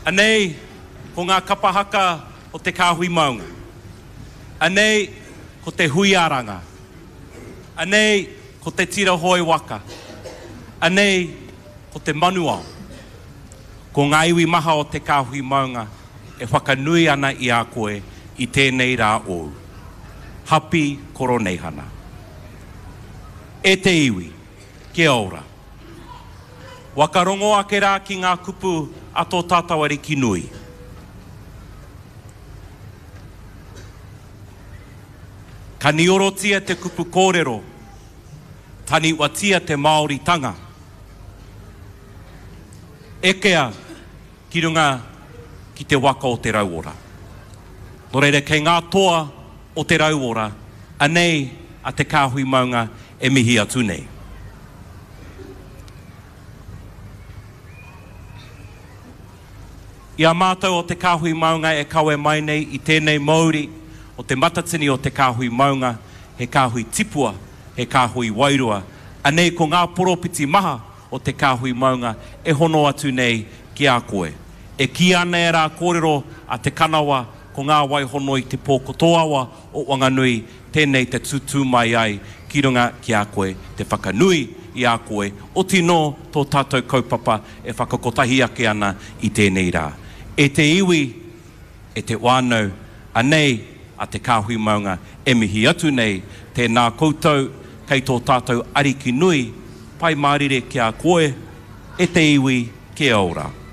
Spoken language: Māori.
Anei, ko ngā kapahaka o te kāhui maunga. Anei, ko te hui aranga. Anei, ko te tira hoi waka. Anei, ko te manuao. Ko ngā iwi maha o te kāhui maunga, e whakanui ana i a koe i tēnei rā o. Hapi koro neihana. E te iwi, kia ora. Wakarongo ake rā ki ngā kupu ato tātawari ki nui. Ka niorotia te kupu kōrero, tani watia te Māori tanga. Ekea ki runga ki te waka o te rauora. Nō reira, kei ngā toa o te rauora, anei a te kāhui maunga e mihi atu nei. Ia mātou o te kāhui maunga e kawe mai nei i tēnei Māori o te matatini o te kāhui maunga, he kāhui tipua, he kāhui wairua. Anei ko ngā poropiti maha o te kāhui maunga e hono atu nei ki a koe. E ki ana e rā kōrero a te kanawa ko ngā waihono i te pōkotoawa o Wanganui, tēnei te tutu mai ai ki runga ki a koe, te whakanui i a koe, o tino tō tātou kaupapa e whakakotahi ake ana i tēnei rā. E te iwi, e te wānau, anei a te kāhui maunga, e mihi atu nei, tēnā koutou, kei tō tātou ariki nui, pai mārire ki a koe, e te iwi, kia ora.